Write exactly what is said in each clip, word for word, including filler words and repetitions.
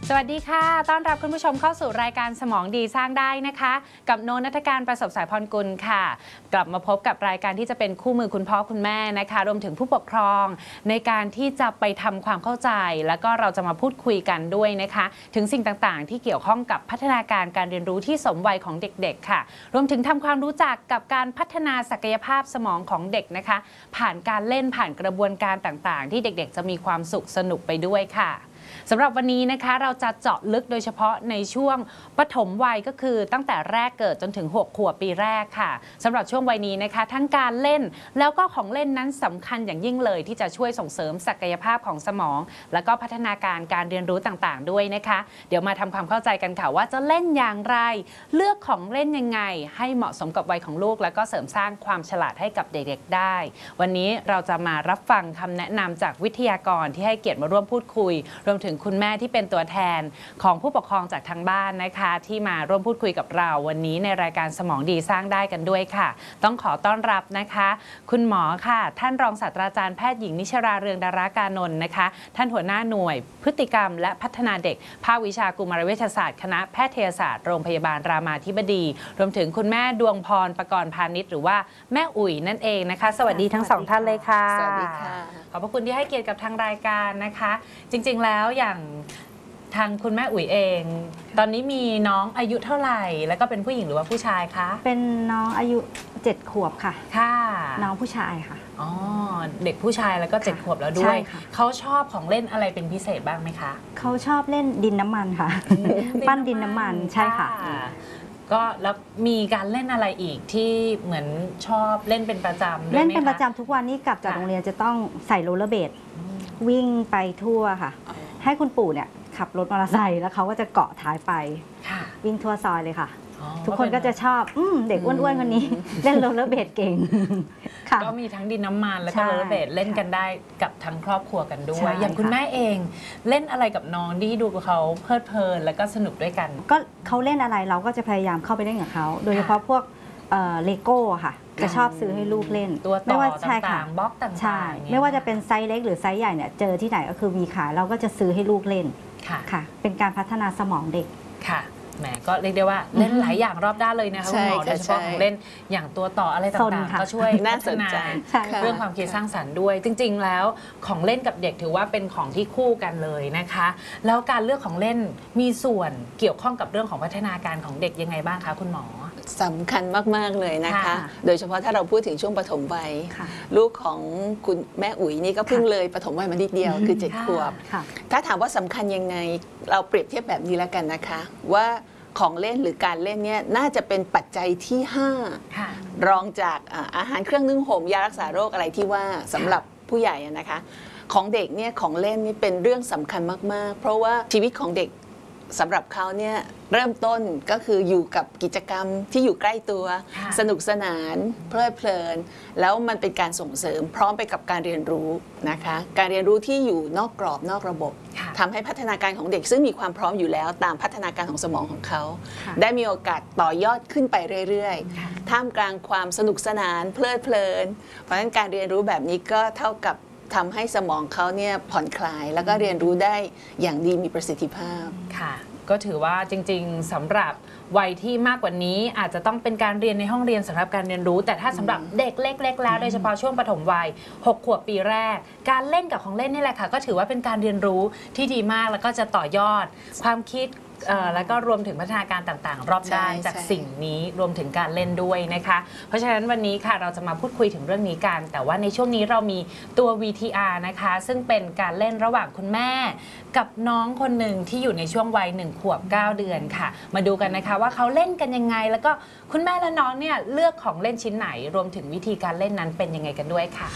สวัสดีค่ะต้อนรับคุณผู้ชมเข้าสู่รายการสมองดีสร้างได้นะคะกับโนนัฐการประสบสายพรกุลค่ะกลับมาพบกับรายการที่จะเป็นคู่มือคุณพ่อคุณแม่นะคะรวมถึงผู้ปกครองในการที่จะไปทำความเข้าใจแล้วก็เราจะมาพูดคุยกันด้วยนะคะถึงสิ่งต่างๆที่เกี่ยวข้องกับพัฒนาการการเรียนรู้ที่สมวัยของเด็กๆค่ะรวมถึงทำความรู้จักกับการพัฒนาศักยภาพสมองของเด็กนะคะผ่านการเล่นผ่านกระบวนการต่างๆที่เด็กๆจะมีความสุขสนุกไปด้วยค่ะสำหรับวันนี้นะคะเราจะเจาะลึกโดยเฉพาะในช่วงปฐมวัยก็คือตั้งแต่แรกเกิดจนถึงหกขวบปีแรกค่ะสำหรับช่วงวัยนี้นะคะทั้งการเล่นแล้วก็ของเล่นนั้นสำคัญอย่างยิ่งเลยที่จะช่วยส่งเสริมศักยภาพของสมองแล้วก็พัฒนาการการเรียนรู้ต่างๆด้วยนะคะเดี๋ยวมาทำความเข้าใจกันค่ะว่าจะเล่นอย่างไรเลือกของเล่นยังไงให้เหมาะสมกับวัยของลูกแล้วก็เสริมสร้างความฉลาดให้กับเด็กๆได้วันนี้เราจะมารับฟังคำแนะนำจากวิทยากรที่ให้เกียรติมาร่วมพูดคุยรวมถึงคุณแม่ที่เป็นตัวแทนของผู้ปกครองจากทางบ้านนะคะที่มาร่วมพูดคุยกับเราวันนี้ในรายการสมองดีสร้างได้กันด้วยค่ะต้องขอต้อนรับนะคะคุณหมอค่ะท่านรองศาสตราจารย์แพทย์หญิงนิชราเรืองดารากานนท์นะคะท่านหัวหน้าหน่วยพฤติกรรมและพัฒนาเด็กภาควิชากุมารเวชศาสตร์คณะแพทยศาสตร์โรงพยาบาลรามาธิบดีรวมถึงคุณแม่ดวงพรประกรณ์พาณิชย์หรือว่าแม่อุ๋ยนั่นเองนะคะสวัสดีทั้งสองท่านเลยค่ะสวัสดีค่ะขอบพระคุณที่ให้เกียรติกับทางรายการนะคะจริงๆแล้วอย่างทางคุณแม่อุ๋ยเองตอนนี้มีน้องอายุเท่าไหร่แล้วก็เป็นผู้หญิงหรือว่าผู้ชายคะเป็นน้องอายุเจ็ดขวบค่ะค่ะน้องผู้ชายค่ะอ๋อเด็กผู้ชายแล้วก็เจ็ดขวบแล้วด้วยเขาชอบของเล่นอะไรเป็นพิเศษบ้างไหมคะเขาชอบเล่นดินน้ำมันค่ะปั้นดินน้ำมันใช่ค่ะก็แล้วมีการเล่นอะไรอีกที่เหมือนชอบเล่นเป็นประจำเล่นเป็นประจำทุกวันนี้กลับจากโรงเรียนจะต้องใส่โรลเลอร์เบดวิ่งไปทั่วค่ะให้คุณปู่เนี่ยขับรถมอเตอร์ไซค์แล้วเขาก็จะเกาะท้ายไปวิ่งทั่วซอยเลยค่ะทุกคนก็จะชอบอืเด็กอ้วนๆคนนี้เล่นโรลเลอร์เบดเก่งก็มีทั้งดินน้ำมันแล้วก็โรลเลอร์เบดเล่นกันได้กับทั้งครอบครัวกันด้วยอย่างคุณแม่เองเล่นอะไรกับน้องที่ดูเขาเพลิดเพลินแล้วก็สนุกด้วยกันก็เขาเล่นอะไรเราก็จะพยายามเข้าไปเล่นกับเขาโดยเฉพาะพวกเลโก้ค่ะจะชอบซื้อให้ลูกเล่นตัวต่อต่างๆบล็อกต่างๆใช่ไม่ว่าจะเป็นไซส์เล็กหรือไซส์ใหญ่เนี่ยเจอที่ไหนก็คือมีขายเราก็จะซื้อให้ลูกเล่นค่ะเป็นการพัฒนาสมองเด็กค่ะแหมก็เรียกได้ว่าเล่นหลายอย่างรอบด้านเลยนะคะคุณหมอโดยเฉพาะของเล่นอย่างตัวต่ออะไรต่างๆก็ช่วยพัฒนาเรื่องความคิดสร้างสรรค์ด้วยจริงๆแล้วของเล่นกับเด็กถือว่าเป็นของที่คู่กันเลยนะคะแล้วการเลือกของเล่นมีส่วนเกี่ยวข้องกับเรื่องของพัฒนาการของเด็กยังไงบ้างคะคุณหมอสำคัญมากๆเลยนะคะโดยเฉพาะถ้าเราพูดถึงช่วงปฐมวัยลูกของคุณแม่อุ๋ยนี่ก็เพิ่งเลยปฐมวัยมานิดเดียวคือเจ็ดขวบถ้าถามว่าสำคัญยังไงเราเปรียบเทียบแบบนี้แล้วกันนะคะว่าของเล่นหรือการเล่นเนี่ยน่าจะเป็นปัจจัยที่ห้ารองจากอาหารเครื่องนึ่งห่มยารักษาโรคอะไรที่ว่าสำหรับผู้ใหญ่นะคะของเด็กเนี่ยของเล่นนี่เป็นเรื่องสำคัญมากๆเพราะว่าชีวิตของเด็กสำหรับเขาเนี่ยเริ่มต้นก็คืออยู่กับกิจกรรมที่อยู่ใกล้ตัวสนุกสนานเพลิดเพลินแล้วมันเป็นการส่งเสริมพร้อมไปกับการเรียนรู้นะคะการเรียนรู้ที่อยู่นอกกรอบนอกระบบทำให้พัฒนาการของเด็กซึ่งมีความพร้อมอยู่แล้วตามพัฒนาการของสมองของเขาได้มีโอกาสต่อยอดขึ้นไปเรื่อยๆท่ามกลางความสนุกสนานเพลิดเพลินเพราะฉะนั้นการเรียนรู้แบบนี้ก็เท่ากับทำให้สมองเขาเนี่ยผ่อนคลายแล้วก็เรียนรู้ได้อย่างดีมีประสิทธิภาพค่ะก็ถือว่าจริงๆสำหรับวัยที่มากกว่านี้อาจจะต้องเป็นการเรียนในห้องเรียนสำหรับการเรียนรู้แต่ถ้าสำหรับเด็กเล็กๆแล้วโดยเฉพาะช่วงปฐมวัยหกขวบปีแรกการเล่นกับของเล่นนี่แหละค่ะก็ถือว่าเป็นการเรียนรู้ที่ดีมากแล้วก็จะต่อยอดความคิดแล้วก็รวมถึงพัฒนาการต่างๆรอบด้านจากสิ่งนี้รวมถึงการเล่นด้วยนะคะเพราะฉะนั้นวันนี้ค่ะเราจะมาพูดคุยถึงเรื่องนี้กันแต่ว่าในช่วงนี้เรามีตัว วี ที อาร์ นะคะซึ่งเป็นการเล่นระหว่างคุณแม่กับน้องคนหนึ่งที่อยู่ในช่วงวัยหนึ่งขวบเก้าเดือนค่ะมาดูกันนะคะว่าเขาเล่นกันยังไงแล้วก็คุณแม่และน้องเนี่ยเลือกของเล่นชิ้นไหนรวมถึงวิธีการเล่นนั้นเป็นยังไงกันด้วยค่ะ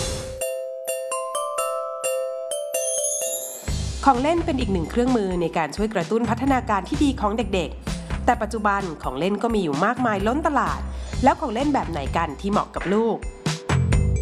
ของเล่นเป็นอีกหนึ่งเครื่องมือในการช่วยกระตุ้นพัฒนาการที่ดีของเด็กๆแต่ปัจจุบันของเล่นก็มีอยู่มากมายล้นตลาดแล้วของเล่นแบบไหนกันที่เหมาะกับลูก